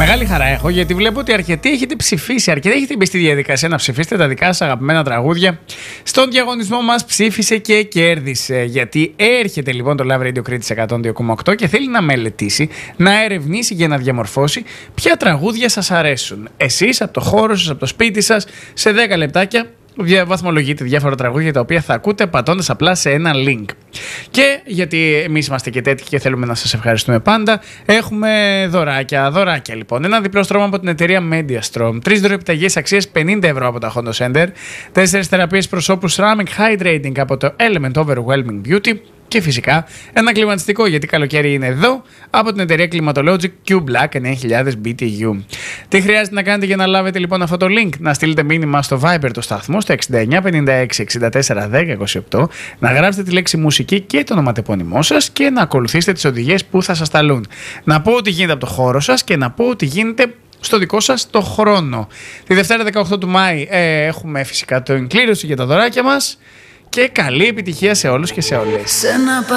Μεγάλη χαρά έχω, γιατί βλέπω ότι αρκετοί έχετε ψηφίσει, αρκετοί έχετε μπει στη διαδικασία να ψηφίσετε τα δικά σας αγαπημένα τραγούδια. Στον διαγωνισμό μας ψήφισε και κέρδισε. Γιατί έρχεται λοιπόν το Love Radio Κρήτης 102,8 και θέλει να μελετήσει, να ερευνήσει και να διαμορφώσει ποια τραγούδια σας αρέσουν. Εσείς από το χώρο σας, από το σπίτι σας, σε 10 λεπτάκια βαθμολογείτε διάφορα τραγούδια τα οποία θα ακούτε πατώντας απλά σε ένα link. Και γιατί εμείς είμαστε και τέτοιοι και θέλουμε να σας ευχαριστούμε πάντα, έχουμε δωράκια λοιπόν. Ένα διπλό στρώμα από την εταιρεία MediaStrom, 3 δωροεπιταγές αξίας 50 ευρώ από τα Hondo Center, 4 θεραπείες προσώπου Ceramic Hydrating από το Element Overwhelming Beauty και φυσικά ένα κλιματιστικό, γιατί καλοκαίρι είναι εδώ, από την εταιρεία Climatologic Q-Black 9000 BTU. Τι χρειάζεται να κάνετε για να λάβετε λοιπόν αυτό το link? Να στείλετε μήνυμα στο Viber το σταθμό στο 69 56 64 10 28, να γράψετε τη λέξη μουσική και το ονοματεπώνυμό σας και να ακολουθήσετε τις οδηγίες που θα σας ταλούν. Να πω ότι γίνεται από το χώρο σας και να πω ότι γίνεται στο δικό σας το χρόνο. Τη Δευτέρα 18 του Μάη έχουμε φυσικά το εγκλήρωση για τα δωράκια μας και καλή επιτυχία σε όλους και σε όλες.